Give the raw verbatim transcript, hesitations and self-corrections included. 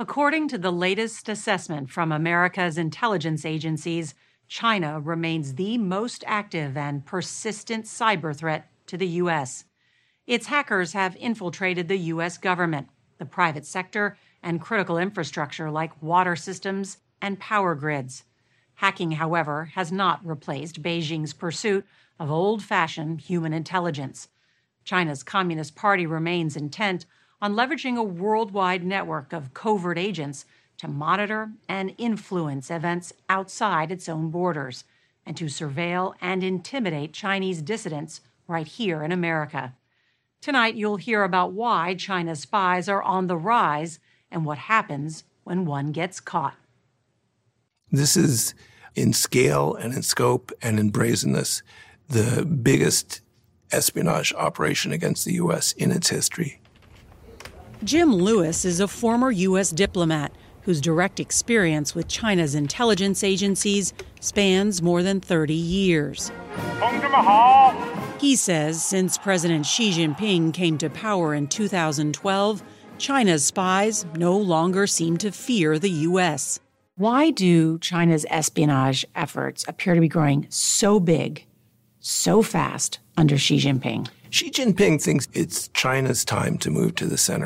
According to the latest assessment from America's intelligence agencies, China remains the most active and persistent cyber threat to the U S. Its hackers have infiltrated the U S government, the private sector, and critical infrastructure like water systems and power grids. Hacking, however, has not replaced Beijing's pursuit of old-fashioned human intelligence. China's Communist Party remains intent on leveraging a worldwide network of covert agents to monitor and influence events outside its own borders, and to surveil and intimidate Chinese dissidents right here in America. Tonight, you'll hear about why China's spies are on the rise and what happens when one gets caught. This is, in scale and in scope and in brazenness, the biggest espionage operation against the U S in its history. Jim Lewis is a former U S diplomat whose direct experience with China's intelligence agencies spans more than thirty years. He says since President Xi Jinping came to power in two thousand twelve, China's spies no longer seem to fear the U S. Why do China's espionage efforts appear to be growing so big, so fast under Xi Jinping? Xi Jinping thinks it's China's time to move to the center.